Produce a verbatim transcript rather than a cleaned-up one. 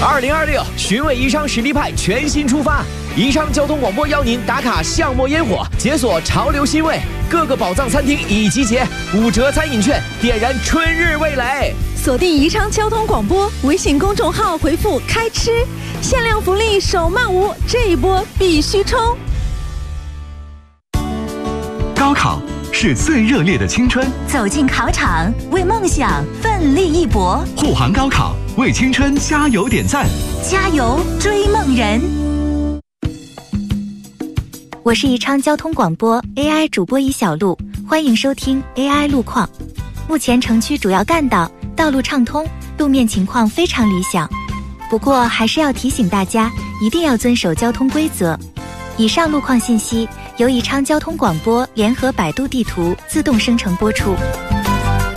二零二六寻味宜昌实力派全新出发，宜昌交通广播邀您打卡巷陌烟火，解锁潮流新味，各个宝藏餐厅已集结，五折餐饮券点燃春日味蕾。 锁定宜昌交通广播微信公众号，回复开吃，限量福利手慢无，这一波必须冲！ 高考是最热烈的青春， 走进考场，为梦想奋力一搏。 护航高考，为青春加油点赞， 加油追梦人！我是宜昌交通广播 A I 主播尹小璐，欢迎收听 A I 路况。目前城区主要干道道路畅通，路面情况非常理想。不过还是要提醒大家，一定要遵守交通规则。以上路况信息由宜昌交通广播联合百度地图自动生成播出。